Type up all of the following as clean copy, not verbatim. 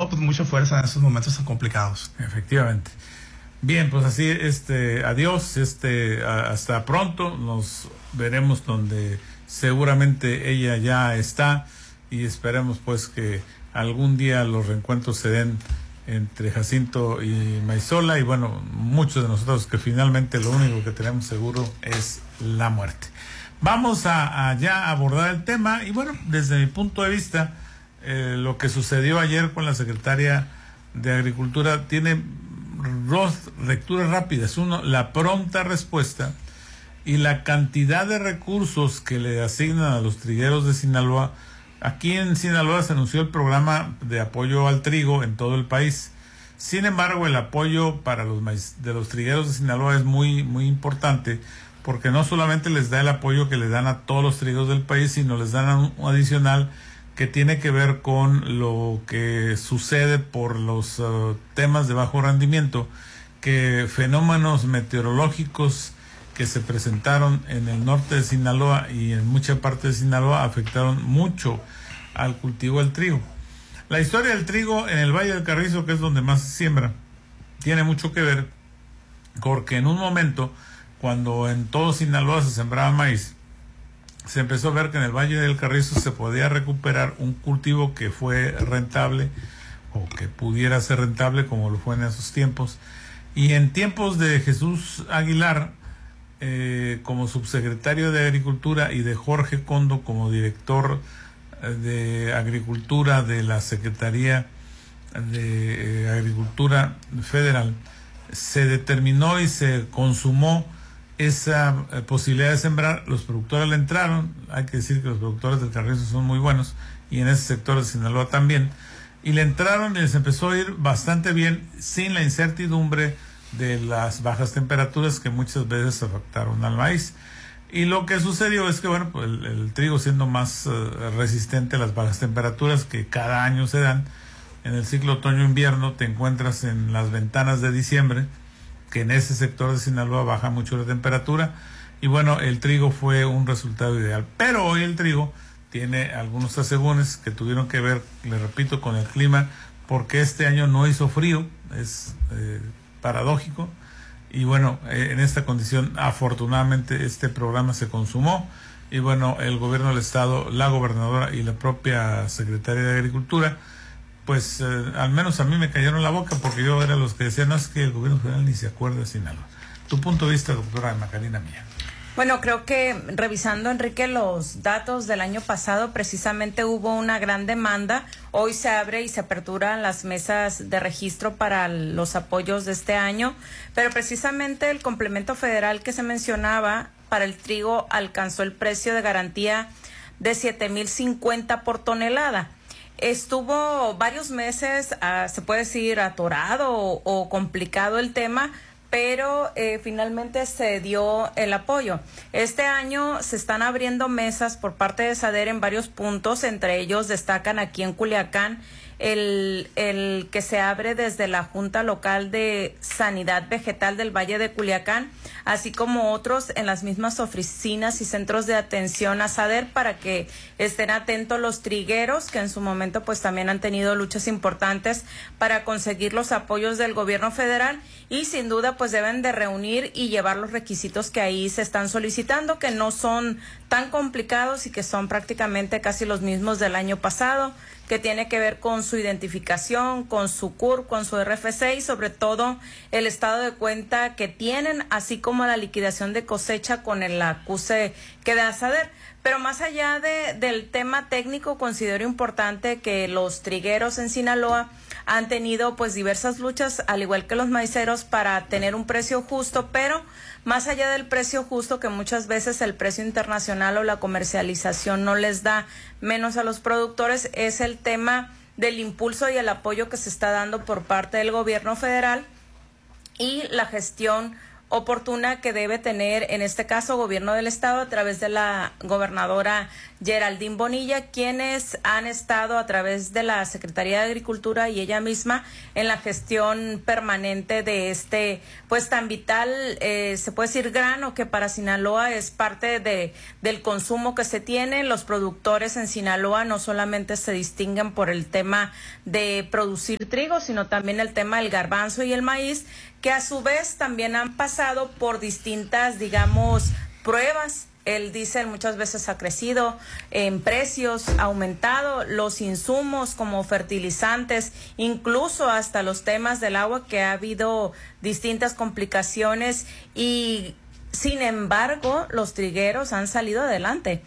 no, pues mucha fuerza en estos momentos tan complicados. Efectivamente. Bien, pues así, adiós, hasta pronto, nos veremos donde seguramente ella ya está y esperemos pues que algún día los reencuentros se den entre Jacinto y Maisola y bueno, muchos de nosotros que finalmente lo único que tenemos seguro es la muerte. Vamos a ya abordar el tema y bueno, desde mi punto de vista, lo que sucedió ayer con la secretaria de Agricultura tiene dos lecturas rápidas. Uno, la pronta respuesta y la cantidad de recursos que le asignan a los trigueros de Sinaloa. Aquí en Sinaloa se anunció el programa de apoyo al trigo en todo el país. Sin embargo, el apoyo para de los trigueros de Sinaloa es muy, muy importante porque no solamente les da el apoyo que le dan a todos los trigueros del país, sino les dan un adicional que tiene que ver con lo que sucede por los temas de bajo rendimiento, que fenómenos meteorológicos que se presentaron en el norte de Sinaloa y en mucha parte de Sinaloa afectaron mucho al cultivo del trigo. La historia del trigo en el Valle del Carrizo, que es donde más se siembra, tiene mucho que ver porque en un momento, cuando en todo Sinaloa se sembraba maíz, se empezó a ver que en el Valle del Carrizo se podía recuperar un cultivo que fue rentable o que pudiera ser rentable como lo fue en esos tiempos. Y en tiempos de Jesús Aguilar, como subsecretario de Agricultura y de Jorge Condo como director de Agricultura de la Secretaría de Agricultura Federal, se determinó y se consumó esa posibilidad de sembrar. Los productores le entraron, hay que decir que los productores del Carrizo son muy buenos y en ese sector de Sinaloa también, y le entraron y les empezó a ir bastante bien sin la incertidumbre de las bajas temperaturas que muchas veces afectaron al maíz. Y lo que sucedió es que bueno, pues el trigo siendo más resistente a las bajas temperaturas que cada año se dan en el ciclo otoño-invierno, te encuentras en las ventanas de diciembre que en ese sector de Sinaloa baja mucho la temperatura y bueno, el trigo fue un resultado ideal. Pero hoy el trigo tiene algunos asegúnes que tuvieron que ver, le repito, con el clima, porque este año no hizo frío, es paradójico, y bueno, en esta condición afortunadamente este programa se consumó y bueno, el gobierno del estado, la gobernadora y la propia secretaria de Agricultura, pues al menos a mí me cayeron la boca porque yo era los que decían, no, es que el gobierno federal ni se acuerda de Sinaloa. Tu punto de vista, doctora Macarena Mía. Bueno, creo que revisando, Enrique, los datos del año pasado, precisamente hubo una gran demanda. Hoy se abre y se aperturan las mesas de registro para los apoyos de este año, pero precisamente el complemento federal que se mencionaba para el trigo alcanzó el precio de garantía de 7,050 por tonelada. Estuvo varios meses, se puede decir, atorado o complicado el tema, pero finalmente se dio el apoyo. Este año se están abriendo mesas por parte de SADER en varios puntos, entre ellos destacan aquí en Culiacán el que se abre desde la Junta Local de Sanidad Vegetal del Valle de Culiacán, así como otros en las mismas oficinas y centros de atención a SADER para que estén atentos los trigueros, que en su momento pues también han tenido luchas importantes para conseguir los apoyos del gobierno federal y sin duda pues deben de reunir y llevar los requisitos que ahí se están solicitando, que no son tan complicados y que son prácticamente casi los mismos del año pasado, que tiene que ver con su identificación, con su CUR, con su RFC y sobre todo el estado de cuenta que tienen, así como la liquidación de cosecha con el acuse que da SADER. Pero más allá del tema técnico, considero importante que los trigueros en Sinaloa han tenido pues diversas luchas, al igual que los maiceros, para tener un precio justo, pero más allá del precio justo, que muchas veces el precio internacional o la comercialización no les da menos a los productores, es el tema del impulso y el apoyo que se está dando por parte del gobierno federal y la gestión oportuna que debe tener, en este caso, gobierno del estado a través de la gobernadora Geraldine Bonilla, quienes han estado a través de la Secretaría de Agricultura y ella misma en la gestión permanente de este, pues tan vital, se puede decir, grano que para Sinaloa es parte del consumo que se tiene. Los productores en Sinaloa no solamente se distinguen por el tema de producir trigo, sino también el tema del garbanzo y el maíz, que a su vez también han pasado por distintas, digamos, pruebas. El diésel muchas veces ha crecido en precios, ha aumentado los insumos como fertilizantes, incluso hasta los temas del agua, que ha habido distintas complicaciones y sin embargo, los trigueros han salido adelante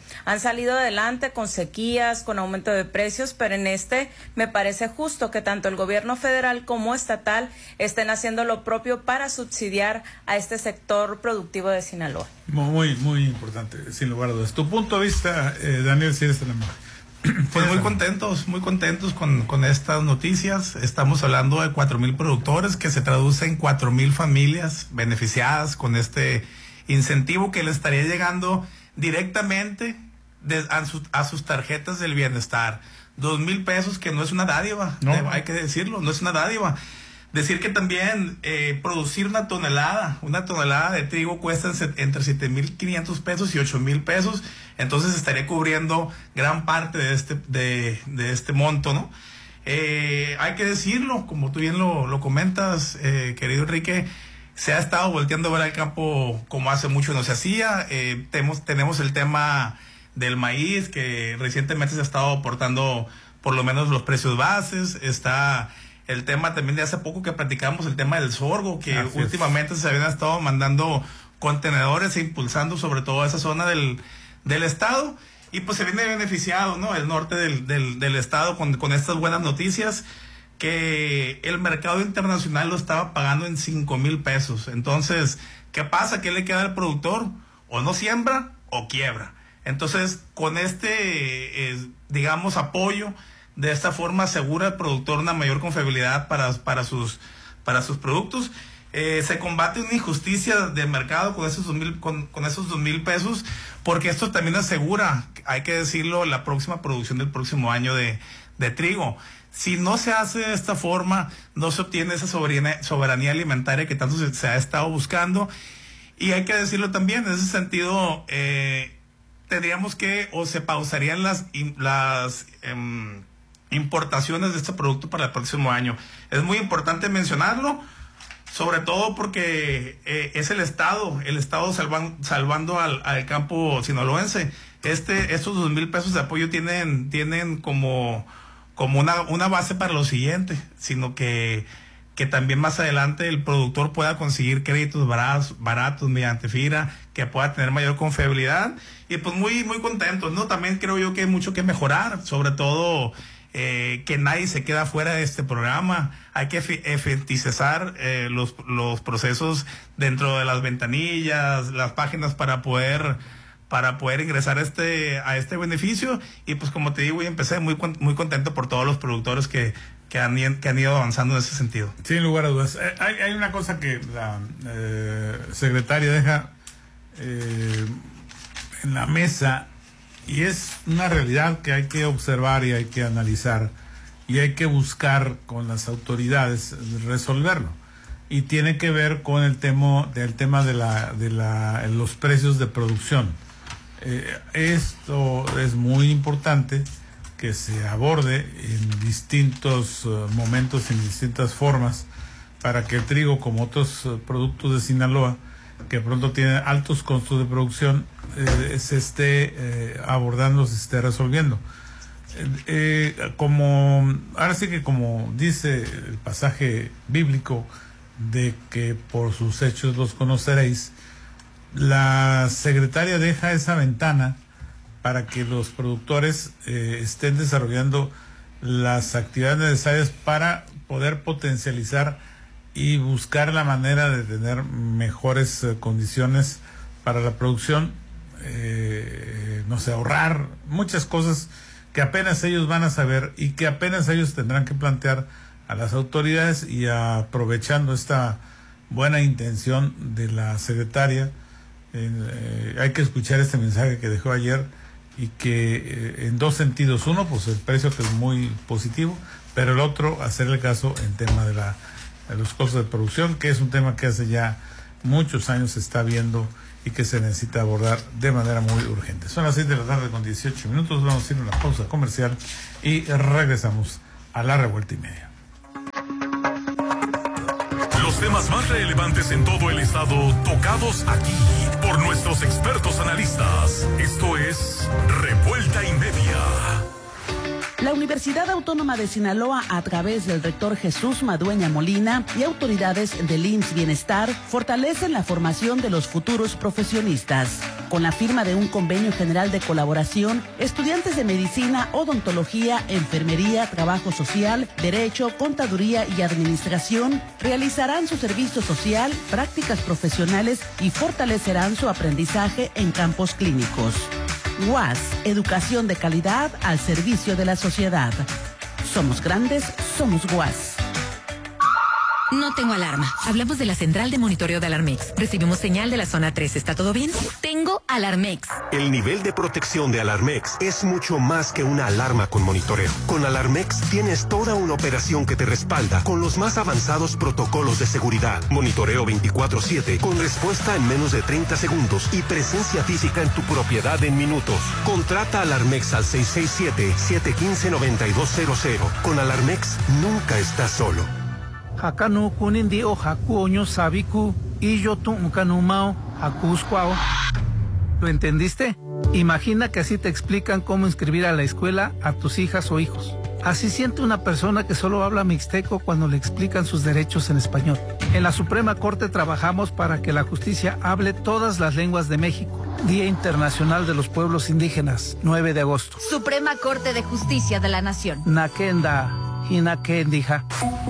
con sequías, con aumento de precios, pero en me parece justo que tanto el gobierno federal como estatal estén haciendo lo propio para subsidiar a este sector productivo de Sinaloa. Muy, muy importante, sin lugar a dudas. Tu punto de vista, Daniel, si eres tan amable. Pues muy contentos con estas noticias. Estamos hablando de 4,000 productores, que se traduce en 4,000 familias beneficiadas con este incentivo que le estaría llegando directamente a sus tarjetas del bienestar. 2,000 pesos, que no es una dádiva, no. Hay que decirlo, no es una dádiva. Decir que también producir una tonelada de trigo cuesta entre 7,500 pesos y 8,000 pesos, entonces estaría cubriendo gran parte de este monto, ¿no? Hay que decirlo, como tú bien lo comentas, querido Enrique, se ha estado volteando a ver al campo como hace mucho no se hacía. Tenemos el tema del maíz, que recientemente se ha estado aportando por lo menos los precios bases. Está el tema también de hace poco que platicamos, el tema del sorgo, que últimamente se habían estado mandando contenedores e impulsando sobre todo esa zona del estado, y pues se viene beneficiado, ¿no?, el norte del estado con estas buenas noticias, que el mercado internacional lo estaba pagando en 5,000 pesos. Entonces, ¿qué pasa? ¿Qué le queda al productor? O no siembra o quiebra. Entonces, con digamos, apoyo, de esta forma asegura al productor una mayor confiabilidad para sus productos. Se combate una injusticia de mercado con esos 2,000 pesos, porque esto también asegura, hay que decirlo, la próxima producción del próximo año de trigo. Si no se hace de esta forma, no se obtiene esa soberanía alimentaria que tanto se ha estado buscando. Y hay que decirlo también, en ese sentido, tendríamos que, o se pausarían las importaciones de este producto para el próximo año. Es muy importante mencionarlo, sobre todo porque es el Estado salvando al campo sinaloense. Estos 2,000 pesos de apoyo tienen como una base para lo siguiente, sino que también más adelante el productor pueda conseguir créditos baratos mediante FIRA, que pueda tener mayor confiabilidad, y pues muy, muy contentos, ¿no? También creo yo que hay mucho que mejorar, sobre todo que nadie se queda fuera de este programa. Hay que eficientizar los procesos dentro de las ventanillas, las páginas para poder ingresar a este beneficio. Y pues como te digo, empecé muy contento por todos los productores que han ido avanzando en ese sentido. Sin lugar a dudas. Hay una cosa que la secretaria deja en la mesa, y es una realidad que hay que observar y hay que analizar y hay que buscar con las autoridades resolverlo. Y tiene que ver con el tema de los precios de producción. Esto es muy importante que se aborde en distintos momentos, en distintas formas, para que el trigo, como otros productos de Sinaloa, que pronto tienen altos costos de producción, se esté abordando, se esté resolviendo. Ahora sí que, como dice el pasaje bíblico de que por sus hechos los conoceréis, la secretaria deja esa ventana para que los productores estén desarrollando las actividades necesarias para poder potencializar y buscar la manera de tener mejores condiciones para la producción, ahorrar muchas cosas que apenas ellos van a saber y que apenas ellos tendrán que plantear a las autoridades, y aprovechando esta buena intención de la secretaria. Hay que escuchar este mensaje que dejó ayer y que en dos sentidos: uno, pues el precio, que es muy positivo, pero el otro, hacerle caso en tema de los costos de producción, que es un tema que hace ya muchos años se está viendo y que se necesita abordar de manera muy urgente. Son las 6 de la tarde con 18 minutos, vamos a ir a una pausa comercial y regresamos a La Revuelta y Media. Los temas más relevantes en todo el estado, tocados aquí por nuestros expertos analistas. Esto es Revuelta y Media. La Universidad Autónoma de Sinaloa, a través del rector Jesús Madueña Molina y autoridades del IMSS Bienestar, fortalecen la formación de los futuros profesionistas. Con la firma de un convenio general de colaboración, estudiantes de medicina, odontología, enfermería, trabajo social, derecho, contaduría y administración realizarán su servicio social, prácticas profesionales y fortalecerán su aprendizaje en campos clínicos. UAS, educación de calidad al servicio de la sociedad. Somos grandes, somos UAS. No tengo alarma. Hablamos de la central de monitoreo de Alarmex. Recibimos señal de la zona 3. ¿Está todo bien? Tengo Alarmex. El nivel de protección de Alarmex es mucho más que una alarma con monitoreo. Con Alarmex tienes toda una operación que te respalda con los más avanzados protocolos de seguridad. Monitoreo 24/7 con respuesta en menos de 30 segundos y presencia física en tu propiedad en minutos. Contrata Alarmex al 667-715-9200. Con Alarmex nunca estás solo. Hakanu kunindi o hakuoño sabiku y yo tu mao hakusquao. ¿Lo entendiste? Imagina que así te explican cómo inscribir a la escuela a tus hijas o hijos. Así siente una persona que solo habla mixteco cuando le explican sus derechos en español. En la Suprema Corte trabajamos para que la justicia hable todas las lenguas de México. Día Internacional de los Pueblos Indígenas, 9 de agosto. Suprema Corte de Justicia de la Nación. Nakenda, hinakendija.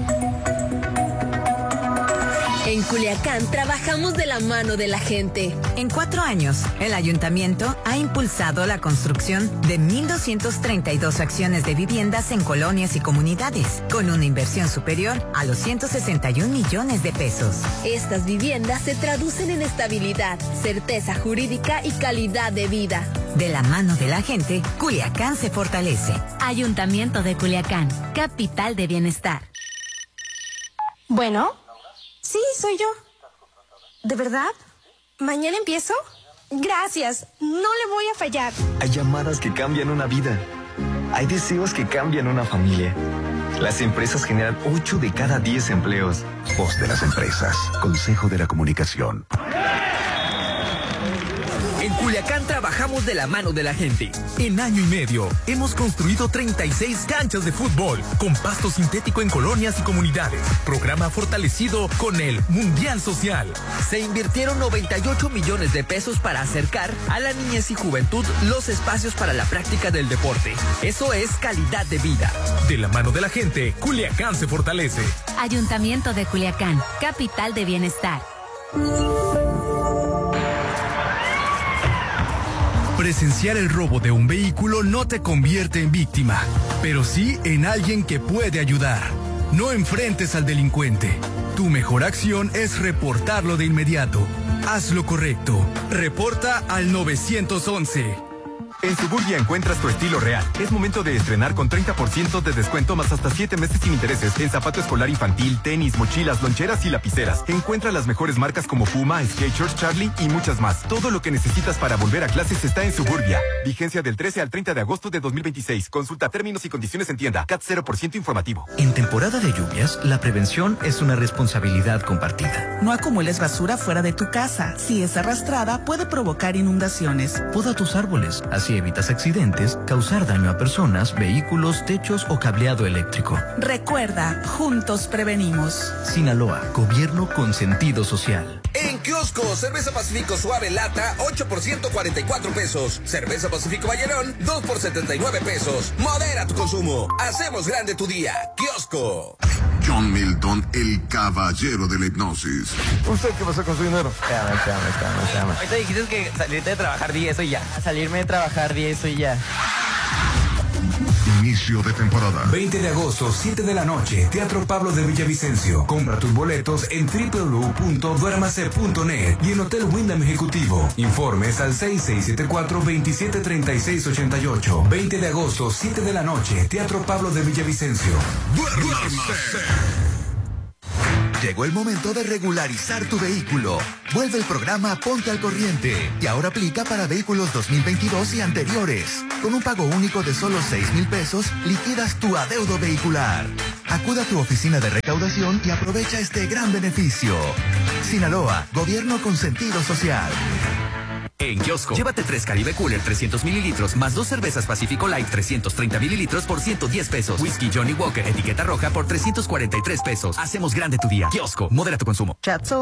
En Culiacán trabajamos de la mano de la gente. En 4 años, el ayuntamiento ha impulsado la construcción de 1,232 acciones de viviendas en colonias y comunidades, con una inversión superior a los 161 millones de pesos. Estas viviendas se traducen en estabilidad, certeza jurídica y calidad de vida. De la mano de la gente, Culiacán se fortalece. Ayuntamiento de Culiacán, capital de bienestar. Bueno. Sí, soy yo. ¿De verdad? ¿Mañana empiezo? Gracias, no le voy a fallar. Hay llamadas que cambian una vida. Hay deseos que cambian una familia. Las empresas generan 8 de cada 10 empleos. Voz de las empresas. Consejo de la Comunicación. En Culiacán trabajamos de la mano de la gente. En año y medio hemos construido 36 canchas de fútbol con pasto sintético en colonias y comunidades. Programa fortalecido con el Mundial Social. Se invirtieron 98 millones de pesos para acercar a la niñez y juventud los espacios para la práctica del deporte. Eso es calidad de vida. De la mano de la gente, Culiacán se fortalece. Ayuntamiento de Culiacán, capital de bienestar. Presenciar el robo de un vehículo no te convierte en víctima, pero sí en alguien que puede ayudar. No enfrentes al delincuente. Tu mejor acción es reportarlo de inmediato. Haz lo correcto. Reporta al 911. En Suburbia encuentras tu estilo real. Es momento de estrenar con 30% de descuento más hasta 7 meses sin intereses en zapato escolar infantil, tenis, mochilas, loncheras y lapiceras. Encuentra las mejores marcas como Puma, Skechers, Charlie y muchas más. Todo lo que necesitas para volver a clases está en Suburbia. Vigencia del 13 al 30 de agosto de 2026. Consulta términos y condiciones en tienda. CAT 0% informativo. En temporada de lluvias, la prevención es una responsabilidad compartida. No acumules basura fuera de tu casa. Si es arrastrada, puede provocar inundaciones. Poda tus árboles. Así evitas accidentes, causar daño a personas, vehículos, techos o cableado eléctrico. Recuerda, juntos prevenimos. Sinaloa, gobierno con sentido social. En kiosco, cerveza Pacífico suave lata, 8 por 144 pesos. Cerveza Pacífico Vallerón, 2 por 79 pesos. Modera tu consumo. Hacemos grande tu día. Kiosco. John Milton, el caballero de la hipnosis. ¿Usted qué pasó con su dinero? Espérame. Ahorita dijiste que salirte de trabajar 10 y ya. Salirme de trabajar 10 y ya. En inicio de temporada. 20 de agosto, 7 de la noche, Teatro Pablo de Villavicencio. Compra tus boletos en www.duermase.net y en Hotel Wyndham Ejecutivo. Informes al 6674-273688. 20 de agosto, 7 de la noche, Teatro Pablo de Villavicencio. ¡Duérmase! Llegó el momento de regularizar tu vehículo. Vuelve el programa Ponte al Corriente y ahora aplica para vehículos 2022 y anteriores. Con un pago único de solo 6,000 pesos, liquidas tu adeudo vehicular. Acuda a tu oficina de recaudación y aprovecha este gran beneficio. Sinaloa, gobierno con sentido social. En Kiosco, llévate 3 Caribe Cooler 300 mililitros más 2 cervezas Pacífico Light 330 mililitros por 110 pesos. Whisky Johnny Walker etiqueta roja por 343 pesos. Hacemos grande tu día. Kiosco, modera tu consumo.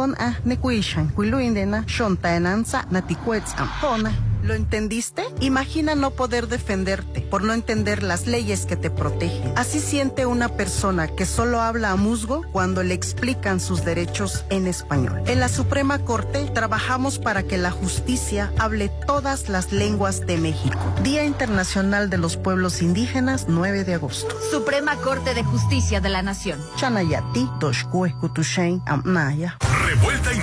¿Lo entendiste? Imagina no poder defenderte por no entender las leyes que te protegen. Así siente una persona que solo habla a musgo cuando le explican sus derechos en español. En la Suprema Corte trabajamos para que la justicia hable todas las lenguas de México. Día Internacional de los Pueblos Indígenas, 9 de agosto. Suprema Corte de Justicia de la Nación. Chanayati, Toshkue, Kutushain, Amnaya. Revuelta